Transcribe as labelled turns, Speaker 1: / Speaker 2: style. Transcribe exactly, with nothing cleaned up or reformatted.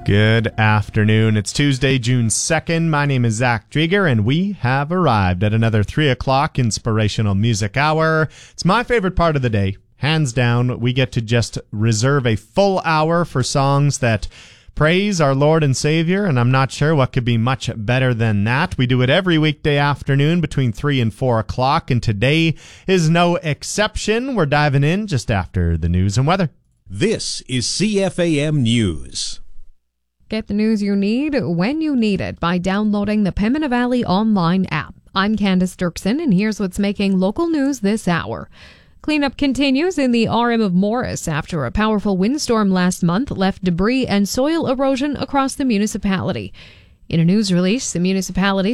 Speaker 1: Good afternoon. It's Tuesday, June second. My name is Zach Drieger, and we have arrived at another three o'clock Inspirational Music Hour. It's my favorite part of the day. Hands down, we get to just reserve a full hour for songs that praise our Lord and Savior, and I'm not sure what could be much better than that. We do it every weekday afternoon between three and four o'clock, and today is no exception. We're diving in just after the news and weather.
Speaker 2: This is C F A M News.
Speaker 3: Get the news you need when you need it by downloading the Pembina Valley online app. I'm Candace Dirksen, and here's what's making local news this hour. Cleanup continues in the R M of Morris after a powerful windstorm last month left debris and soil erosion across the municipality. In a news release, the municipality